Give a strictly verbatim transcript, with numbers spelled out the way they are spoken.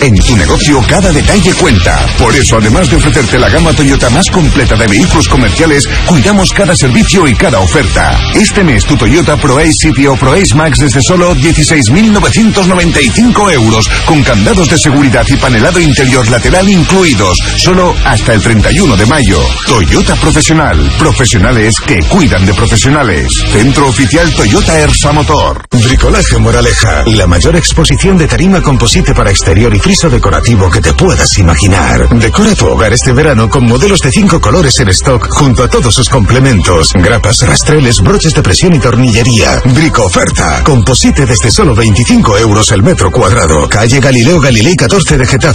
En tu negocio cada detalle cuenta. Por eso, además de ofrecerte la gama Toyota más completa de vehículos comerciales, cuidamos cada servicio y cada oferta. Este mes tu Toyota ProAce City o ProAce Max desde solo dieciséis mil novecientos noventa y cinco euros, con candados de seguridad y panelado interior lateral incluidos, solo hasta el treinta y uno de mayo. Toyota Profesional. Profesionales que cuidan de profesionales. Centro oficial Toyota Ersa Motor. Bricolaje Moraleja. La mayor exposición de tarima composite para exterior y friso decorativo que te puedas imaginar. Decora tu hogar este verano con modelos de cinco colores en stock junto a todos sus complementos. Grapas, rastreles, broches de presión y tornillería. Brico oferta. Composite desde solo veinticinco euros el metro cuadrado. Calle Galileo Galilei catorce de Getafe.